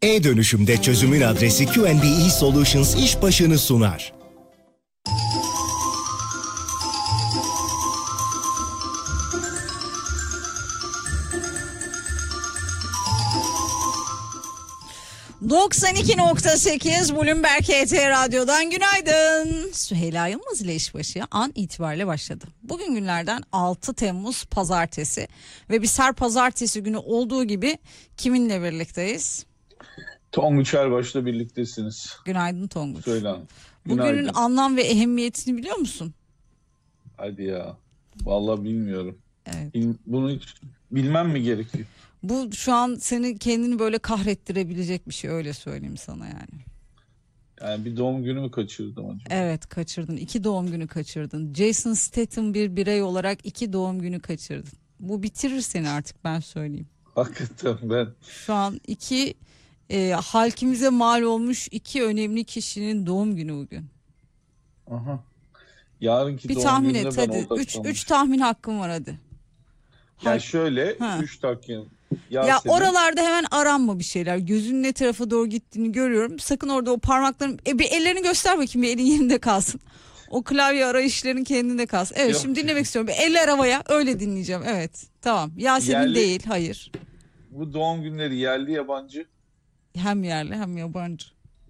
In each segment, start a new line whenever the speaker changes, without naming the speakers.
E-dönüşümde çözümün adresi Q&B Solutions iş başını sunar.
...92.8 Bloomberg HT Radyo'dan günaydın. Süheyla Yılmaz ile işbaşı an itibariyle başladı. Bugün günlerden 6 Temmuz Pazartesi ve biz her Pazartesi günü olduğu gibi kiminle birlikteyiz?
Tonguç Erbaş'la birliktesiniz.
Günaydın Tonguç.
Söyle hanım.
Bugünün anlam ve ehemmiyetini biliyor musun?
Hadi ya. Vallahi bilmiyorum.
Evet.
Bunu hiç bilmem mi gerekiyor?
Bu şu an seni kendini böyle kahrettirebilecek bir şey, öyle söyleyeyim sana yani.
Yani bir doğum günü mü kaçırdım acaba?
Evet, kaçırdın. 2 doğum günü kaçırdın. Jason Statham bir birey olarak 2 doğum günü kaçırdın. Bu bitirir seni artık, ben söyleyeyim.
Hakikaten ben.
Şu an 2 halkimize mal olmuş 2 önemli kişinin doğum günü bugün.
Aha. Yarınki
bir
doğum
tahmin
gününe
et
ben
hadi.
odaklanmışım.
3 tahmin hakkım var hadi.
Yani şöyle 3 tahmin.
Ya oralarda hemen aranma bir şeyler. Gözünün ne tarafa doğru gittiğini görüyorum. Sakın orada o parmakların... bir ellerini göster bakayım, bir elin yerinde kalsın. O klavye arayışların kendinde kalsın. Evet,
Yok.
şimdi dinlemek istiyorum. Bir eller havaya, öyle dinleyeceğim. Evet, tamam. Yasemin
Yerli,
değil, hayır.
Bu doğum günleri yerli yabancı.
Hem yerli hem yabancı.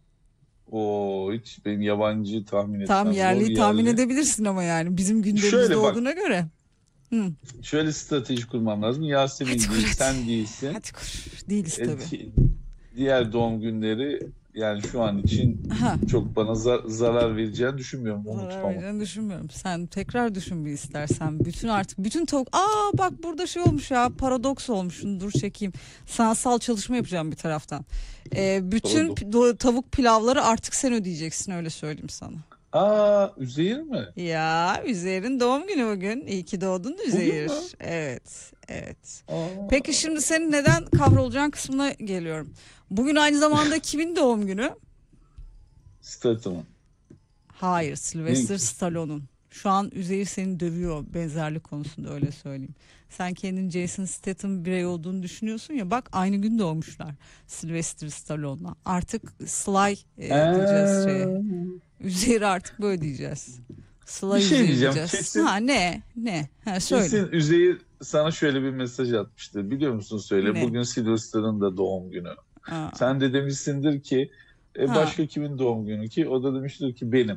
Hiç benim yabancı tahmin etmem.
Tam yerliyi
Zor,
tahmin
yerli.
edebilirsin ama yani bizim gündemimizde
Şöyle bak,
olduğuna göre. Hı.
Şöyle strateji kurmam lazım. Yasemin
Hadi
değil,
kur,
sen değilsin.
Hadi kur. Değiliz tabii.
Diğer doğum günleri yani şu an için çok bana zarar vereceğini düşünmüyorum.
Zarar vereceğini düşünmüyorum. Sen tekrar düşün bir istersen. Bütün tavuk... Bak burada şey olmuş ya, paradoks olmuş. Dur çekeyim. Sanatsal çalışma yapacağım bir taraftan. Bütün tavuk pilavları artık sen ödeyeceksin, öyle söyleyeyim sana.
Üzeyir mi?
Ya Üzeyir'in doğum günü bugün. İyi ki doğdun Üzeyir. Evet. Peki şimdi senin neden kahrolacağın kısmına geliyorum. Bugün aynı zamanda kimin doğum günü?
Statham'ın.
Hayır, Sylvester Stallone'un. Şu an Üzeyir seni dövüyor benzerlik konusunda, öyle söyleyeyim. Sen kendin Jason Statham birey olduğunu düşünüyorsun ya, bak aynı gün doğmuşlar Sylvester Stallone'la. Artık Sly diyeceğiz şeye. Üzeyir artık böyle diyeceğiz. Sly
bir şey
Üzeyir
diyeceğim
diyeceğiz.
kesin.
Ne? Söyle.
Kesin Üzeyir sana şöyle bir mesaj atmıştır. Biliyor musun, söyle.
Ne?
Bugün Sylvester'ın da doğum günü. Sen de demişsindir ki başka kimin doğum günü ki? O da demiştir ki benim.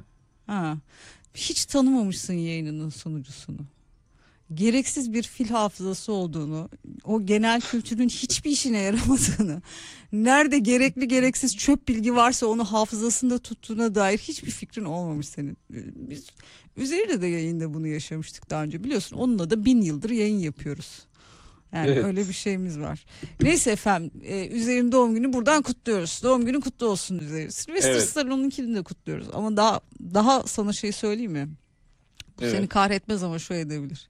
Hiç tanımamışsın yayınının sunucusunu. Gereksiz bir fil hafızası olduğunu, o genel kültürün hiçbir işine yaramadığını, nerede gerekli gereksiz çöp bilgi varsa onu hafızasında tuttuğuna dair hiçbir fikrin olmamış senin. Biz Üzeyir'le de yayında bunu yaşamıştık daha önce, biliyorsun. Onunla da 1000 yıldır yayın yapıyoruz. Yani evet, öyle bir şeyimiz var. Neyse efendim, Üzeyir'in doğum günü buradan kutluyoruz. Doğum günü kutlu olsun Üzeyir. Sylvester Stallone'unkini de kutluyoruz. Ama daha sana şey söyleyeyim mi? Bu seni kahretmez ama şöyle edebilir.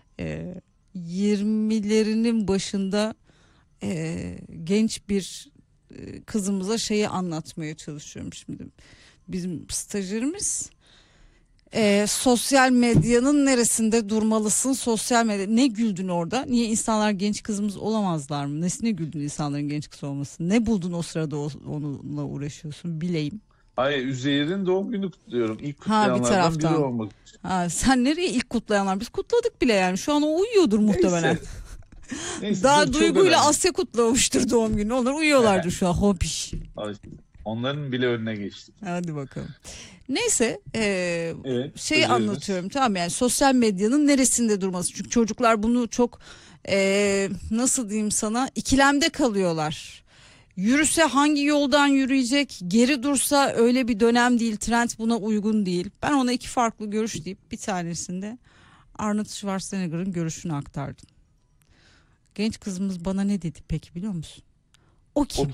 20'lerinin başında genç bir kızımıza şeyi anlatmaya çalışıyorum şimdi. Bizim stajyerimiz sosyal medyanın neresinde durmalısın, sosyal medya. Ne güldün orada? Niye insanlar genç kızımız olamazlar mı? Nesine güldün insanların genç kız olması? Ne buldun o sırada onunla uğraşıyorsun, bileyim.
Hayır, Üzeyir'in doğum günü kutluyorum. İlk kutlayanlardan biri olmak için.
Sen nereye ilk kutlayanlar? Biz kutladık bile yani. Şu an o uyuyordur muhtemelen.
Neyse,
daha Duygu'yla Asya kutlamıştır doğum günü. Onlar uyuyorlardır şu an. Hopiş.
Onların bile önüne geçtik.
Hadi bakalım. Neyse
şeyi
anlatıyorum, tamam, yani sosyal medyanın neresinde durması. Çünkü çocuklar bunu çok nasıl diyeyim sana, ikilemde kalıyorlar. Yürüse hangi yoldan yürüyecek, geri dursa öyle bir dönem değil, trend buna uygun değil. Ben ona 2 farklı görüş deyip bir tanesinde Arnold Schwarzenegger'ın görüşünü aktardım. Genç kızımız bana ne dedi peki biliyor musun? O kim?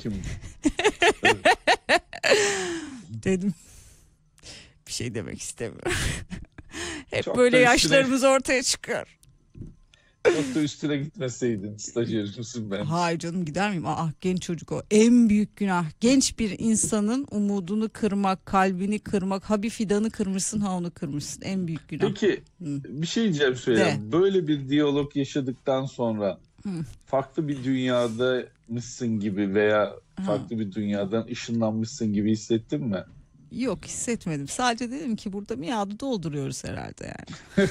Dedim. Bir şey demek istemiyorum. Hep çok böyle yaşlarımız ortaya çıkıyor.
Çok da üstüne gitmeseydin, stajyerimsin ben.
Hayır canım, gider miyim? Genç çocuk o. En büyük günah. Genç bir insanın umudunu kırmak, kalbini kırmak. Ha bir fidanı kırmışsın, ha onu kırmışsın. En büyük günah.
Peki bir şey diyeceğim, söyle. Böyle bir diyalog yaşadıktan sonra farklı bir dünyada mısın gibi veya farklı bir dünyadan ışınlanmışsın gibi hissettin mi?
Yok, hissetmedim. Sadece dedim ki burada miadı dolduruyoruz herhalde yani.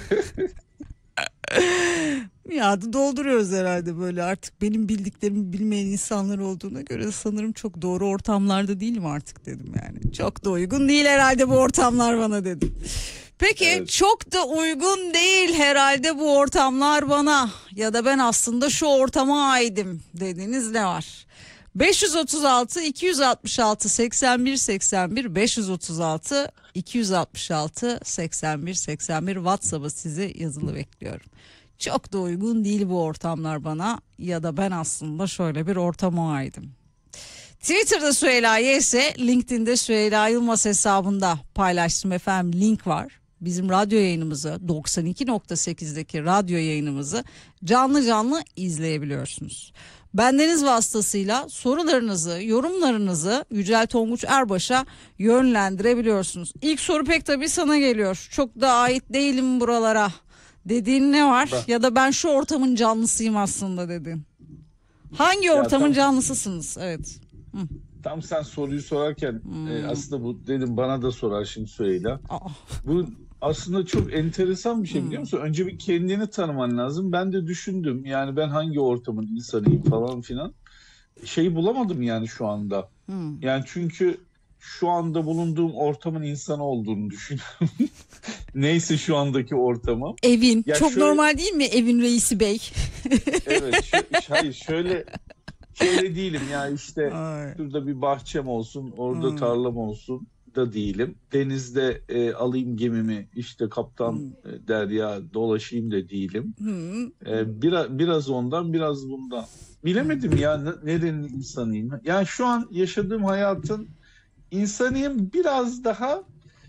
Miadı dolduruyoruz herhalde böyle, artık benim bildiklerimi bilmeyen insanlar olduğuna göre sanırım çok doğru ortamlarda değilim artık dedim yani. Çok da uygun değil herhalde bu ortamlar bana dedim. Peki evet. Çok da uygun değil herhalde bu ortamlar bana ya da ben aslında şu ortama aidim dediğiniz ne var? 536 266 81 81 536 266 81 81 WhatsApp'a sizi yazılı bekliyorum. Çok da uygun değil bu ortamlar bana ya da ben aslında şöyle bir ortama aidim. Twitter'da Süheyla ise LinkedIn'de Süheyla Yılmaz hesabında paylaştım efendim, link var. Bizim radyo yayınımızı 92.8'deki radyo yayınımızı canlı izleyebiliyorsunuz. Bendeniz vasıtasıyla sorularınızı, yorumlarınızı Yücel Tonguç Erbaş'a yönlendirebiliyorsunuz. İlk soru pek tabii sana geliyor. Çok da ait değilim buralara dediğin ne var? Ya da ben şu ortamın canlısıyım aslında dedin. Hangi ortamın canlısısınız? Evet.
Tam sen soruyu sorarken aslında bu dedim bana da sorar şimdi Süheyla. Bu aslında çok enteresan bir şey, biliyor musun? Önce bir kendini tanıman lazım. Ben de düşündüm yani ben hangi ortamın insanıyım falan filan. Şeyi bulamadım yani şu anda. Yani çünkü şu anda bulunduğum ortamın insanı olduğunu düşünüyorum. Neyse şu andaki ortamım.
Evin. Ya çok şöyle, normal değil mi evin reisi bey?
Evet. Hayır şöyle değilim ya işte şurada bir bahçem olsun, orada tarlam olsun da değilim. Denizde alayım gemimi işte kaptan derya dolaşayım da değilim. Biraz ondan biraz bundan. Bilemedim ya nerenin insanıyım. Yani şu an yaşadığım hayatın insanıyım, biraz daha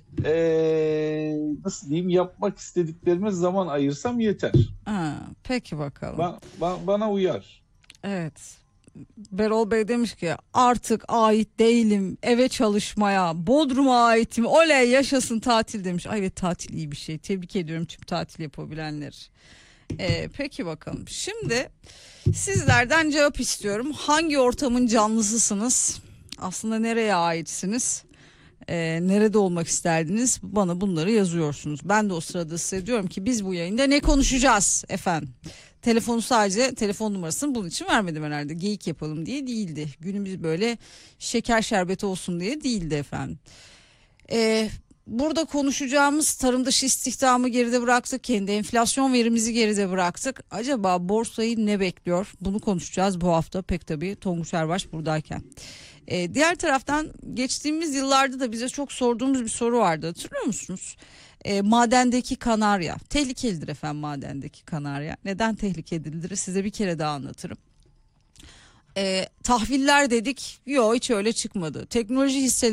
nasıl diyeyim, yapmak istediklerime zaman ayırsam yeter.
Peki bakalım.
Bana uyar.
Evet. Berol Bey demiş ki artık ait değilim eve çalışmaya, Bodrum'a aitim, oley yaşasın tatil demiş. Ay evet, tatil iyi bir şey, tebrik ediyorum tüm tatil yapabilenler. Peki bakalım, şimdi sizlerden cevap istiyorum. Hangi ortamın canlısısınız? Aslında nereye aitsiniz? Nerede olmak isterdiniz? Bana bunları yazıyorsunuz. Ben de o sırada size diyorum ki biz bu yayında ne konuşacağız efendim? Telefonu sadece telefon numarasını bunun için vermedim herhalde. Geyik yapalım diye değildi. Günümüz böyle şeker şerbeti olsun diye değildi efendim. Burada konuşacağımız tarım dışı istihdamı geride bıraktık. Kendi enflasyon verimizi geride bıraktık. Acaba borsayı ne bekliyor? Bunu konuşacağız bu hafta pek tabii Tonguç Erbaş buradayken. Diğer taraftan geçtiğimiz yıllarda da bize çok sorduğumuz bir soru vardı, hatırlıyor musunuz? Madendeki kanarya tehlikelidir efendim, madendeki kanarya. Neden tehlikelidir size bir kere daha anlatırım. Tahviller dedik, yok hiç öyle çıkmadı. Teknoloji hisseleri